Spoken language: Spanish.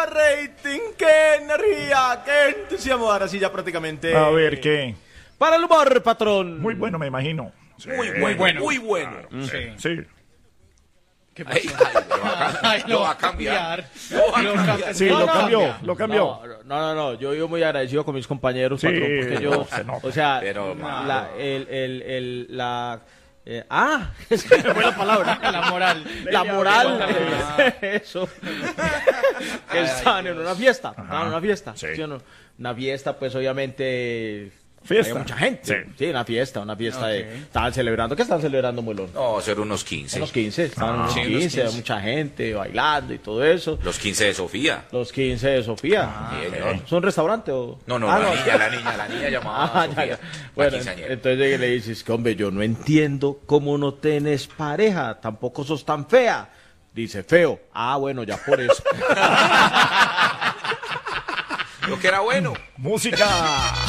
rating, qué energía, qué entusiasmo. Ahora sí, ya prácticamente. A ver, ¿qué? Para el humor, patrón. Muy bueno, me imagino. Sí. Muy bueno. Muy bueno. Sí. ¿Qué pasó? Lo va a cambiar. Sí, lo cambió. No, yo vivo muy agradecido con mis compañeros, Sí, patrón, porque yo, se nota. o sea, Pero, es que me fue la palabra. La moral, eso. Que estaban en una fiesta, Sí. ¿sí o no? Una fiesta, pues, obviamente... Fiesta. Había mucha gente. Sí, una fiesta estaban celebrando. ¿Qué estaban celebrando, Molón? No, ser unos 15. Unos 15, estaban unos sí, 15, unos 15. mucha gente bailando y todo eso. Los 15 de Sofía. Los 15 de Sofía. Sí, señor. ¿Es un restaurante o...? No, la niña llamada Ah, Sofía. ya. La Bueno, quinceañera. entonces llegué y le dices que, hombre, yo no entiendo cómo no tenés pareja, tampoco sos tan fea. Dice, feo. Ah, bueno, ya por eso. Lo que era bueno. Música.